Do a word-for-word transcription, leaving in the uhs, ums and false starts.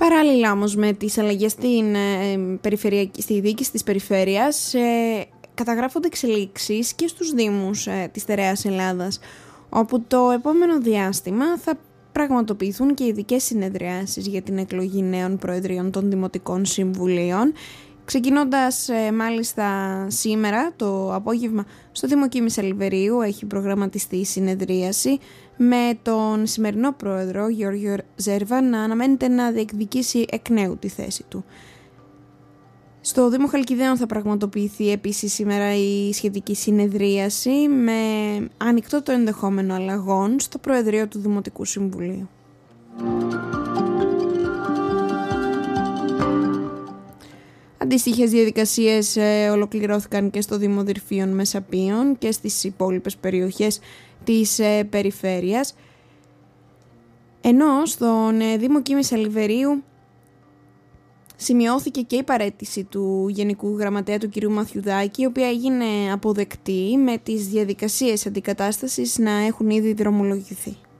Παράλληλα όμως με τις αλλαγές στην, ε, περιφερειακή, στη διοίκηση της περιφέρειας, ε, καταγράφονται εξελίξεις και στους Δήμους ε, της στερεάς Ελλάδας, όπου το επόμενο διάστημα θα πραγματοποιηθούν και ειδικές συνεδριάσεις για την εκλογή νέων προεδριών των Δημοτικών Συμβουλίων, ξεκινώντας ε, μάλιστα σήμερα το απόγευμα στο Δήμο Κίμης Αλιβερίου έχει προγραμματιστεί η συνεδρίαση με τον σημερινό πρόεδρο Γιώργιο Ζέρβα να αναμένεται να διεκδικήσει εκ νέου τη θέση του. Στο Δήμο Χαλκιδαίων θα πραγματοποιηθεί επίσης σήμερα η σχετική συνεδρίαση με ανοιχτό το ενδεχόμενο αλλαγών στο Προεδρείο του Δημοτικού Συμβουλίου. Αντίστοιχες διαδικασίες ε, ολοκληρώθηκαν και στο Δήμο Δυρφίων Μεσαπίων και στις υπόλοιπες περιοχές της ε, περιφέρειας, ενώ στον ε, Δήμο Κίμης Αλιβερίου σημειώθηκε και η παραίτηση του Γενικού Γραμματέα του κ. Μαθιουδάκη, η οποία έγινε αποδεκτή με τις διαδικασίες αντικατάστασης να έχουν ήδη δρομολογηθεί.